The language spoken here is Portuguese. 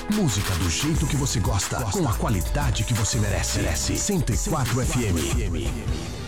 Música do jeito que você gosta, com a qualidade que você merece. 104 FM.